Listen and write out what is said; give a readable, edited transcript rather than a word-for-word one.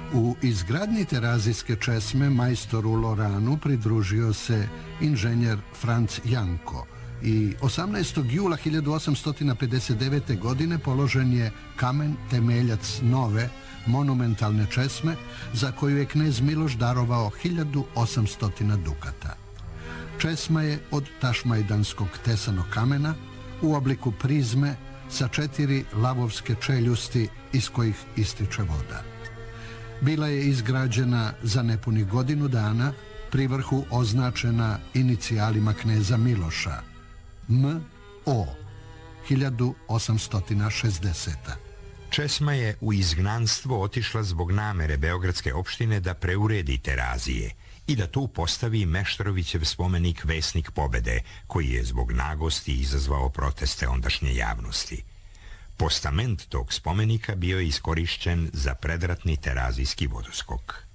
U izgradnji terazijske česme majstoru Loranu pridružio se inženjer Franz Janko i 18. jula 1859. godine položen je kamen temeljac nove monumentalne česme za koju je knez Miloš darovao 1800 dukata. Česma je od tašmajdanskog tesanog kamena u obliku prizme sa 4 lavovske čeljusti iz kojih ističe voda. Bila je izgrađena za nepunih godinu dana, pri vrhu označena inicijalima kneza Miloša, M.O. 1860. Česma je u izgnanstvo otišla zbog namere Beogradske opštine da preuredi Terazije i da tu postavi Meštrovićev spomenik Vesnik pobede, koji je zbog nagosti izazvao proteste ondašnje javnosti. Postament tog spomenika bio je iskorišćen za predratni terazijski vodoskok.